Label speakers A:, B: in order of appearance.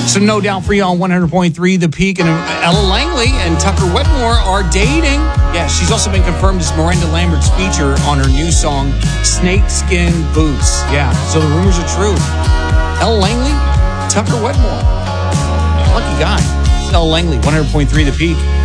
A: So no doubt for you on 100.3 The Peak. And Ella Langley and Tucker Wetmore are dating. Yeah, she's also been confirmed as Miranda Lambert's feature on her new song, Snakeskin Boots. Yeah, so the rumors are true. Ella Langley, Tucker Wetmore. Lucky guy. Ella Langley, 100.3 The Peak.